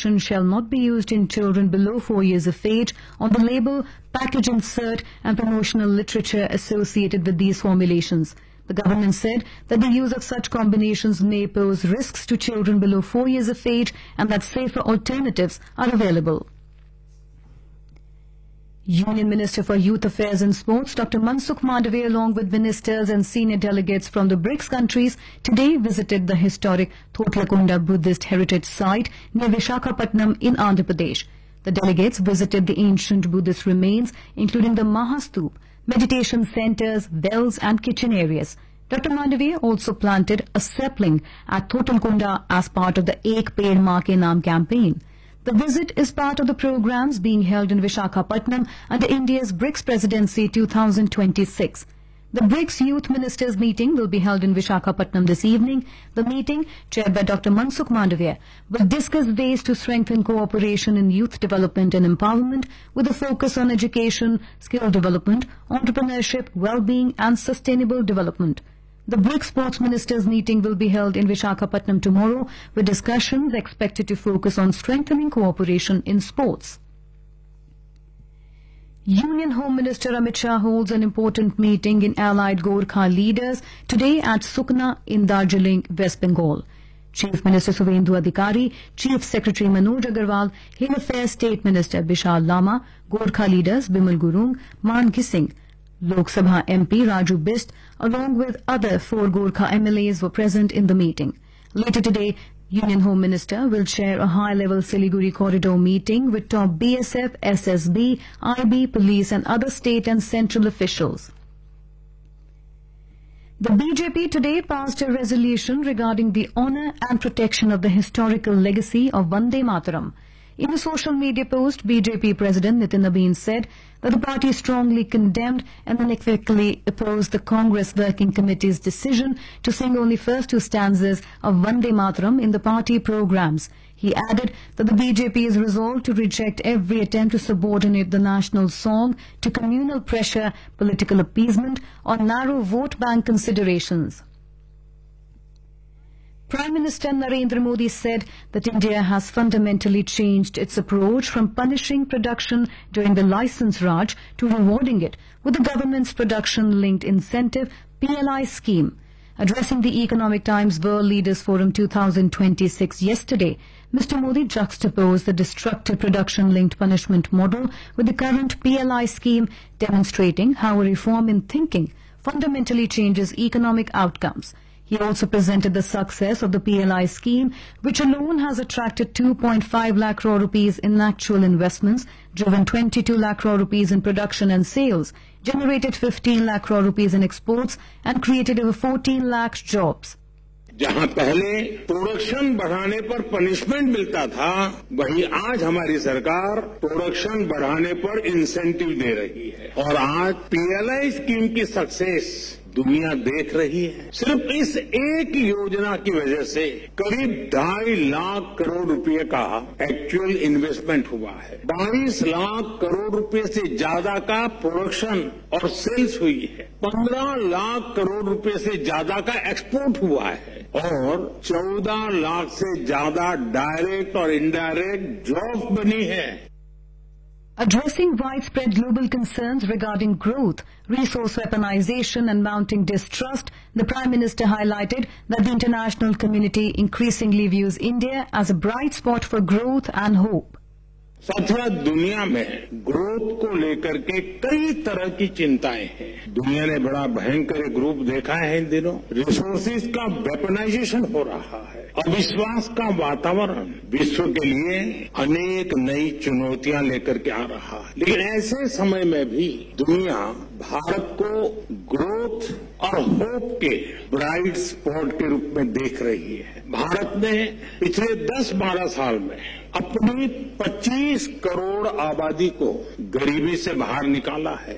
formulation shall not be used in children below 4 years of age on the label, package insert and promotional literature associated with these formulations. The government said that the use of such combinations may pose risks to children below 4 years of age and that safer alternatives are available. Union Minister for Youth Affairs and Sports Dr. Mansukh Mandavia along with ministers and senior delegates from the BRICS countries today visited the historic Thotlakonda Buddhist Heritage Site near Vishakhapatnam in Andhra Pradesh. The delegates visited the ancient Buddhist remains including the Mahastup, meditation centers, wells and kitchen areas. Dr. Mandavia also planted a sapling at Thotlakonda as part of the Ek Ped Maa Ke Naam campaign. The visit is part of the programs being held in Vishakhapatnam under India's BRICS Presidency 2026. The BRICS Youth Ministers meeting will be held in Vishakhapatnam this evening. The meeting, chaired by Dr. Mansukh Mandavia, will discuss ways to strengthen cooperation in youth development and empowerment with a focus on education, skill development, entrepreneurship, well-being and sustainable development. The BRICS Sports Ministers meeting will be held in Vishakhapatnam tomorrow, with discussions expected to focus on strengthening cooperation in sports. Union Home Minister Amit Shah holds an important meeting in allied Gorkha leaders today at Sukna in Darjeeling, West Bengal. Chief Minister Suvendu Adhikari, Chief Secretary Manoj Agarwal, Hill Affairs State Minister Bishal Lama, Gorkha leaders Bimal Gurung, Man Ghising, Lok Sabha MP Raju Bist, along with other 4 Gorkha MLAs were present in the meeting. Later today, Union Home Minister will chair a high-level Siliguri corridor meeting with top BSF, SSB, IB, police and other state and central officials. The BJP today passed a resolution regarding the honour and protection of the historical legacy of Vande Mataram. In a social media post, BJP President Nitin Nabeen said that the party strongly condemned and unequivocally opposed the Congress Working Committee's decision to sing only first 2 stanzas of Vande Mataram in the party programs. He added that the BJP is resolved to reject every attempt to subordinate the national song to communal pressure, political appeasement or narrow vote bank considerations. Prime Minister Narendra Modi said that India has fundamentally changed its approach from punishing production during the Licence Raj to rewarding it with the government's production-linked incentive PLI scheme. Addressing the Economic Times World Leaders Forum 2026 yesterday, Mr. Modi juxtaposed the destructive production-linked punishment model with the current PLI scheme, demonstrating how a reform in thinking fundamentally changes economic outcomes. He also presented the success of the PLI scheme, which alone has attracted 2.5 lakh crore rupees in actual investments, driven 22 lakh crore rupees in production and sales, generated 15 lakh crore rupees in exports, and created over 14 lakh jobs. जहां पहले production बढ़ाने पर punishment मिलता था, वहीं आज हमारी सरकार प्रोडक्शन बढ़ाने पर इंसेंटिव दे रही है और आज पीएलआई स्कीम की सक्सेस दुनिया देख रही है। सिर्फ इस एक योजना की वजह से करीब 2.5 लाख करोड़ रुपए का एक्चुअल इन्वेस्टमेंट हुआ है। 22 लाख करोड़ रुपए से ज्यादा का प्रोडक्शन और सेल्स हुई है। 15 लाख करोड़ रुपए से ज्यादा का एक्सपोर्ट हुआ है और 14 लाख से ज्यादा डायरेक्ट और इनडायरेक्ट जॉब्स बनी है। Addressing widespread global concerns regarding growth, resource weaponization and mounting distrust, the Prime Minister highlighted that the international community increasingly views India as a bright spot for growth and hope. साथियों, दुनिया में growth को लेकर के कई तरह की चिंताएं हैं। दुनिया ने बड़ा भयंकर एक रूप देखा है इन दिनों। रिसोर्सेज का वेपनाइजेशन हो रहा है। अविश्वास का वातावरण विश्व के लिए अनेक नई चुनौतियां लेकर के आ रहा है। लेकिन ऐसे समय में भी दुनिया भारत को ग्रोथ और होप के ब्राइट स्पॉट के रूप में देख रही है। भारत ने पिछले 10-12 साल में अपनी 25 करोड़ आबादी को गरीबी से बाहर निकाला है।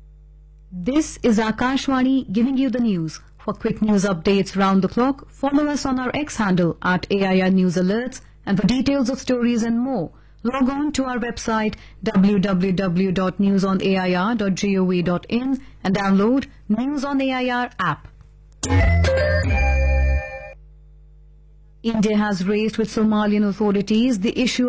This is Akashvani giving you the news. For quick news updates round the clock, follow us on our X handle at AIR News Alerts, and for details of stories and more, log on to our website www.newsonair.gov.in and download News on AIR app. India has raised with Somalian authorities the issue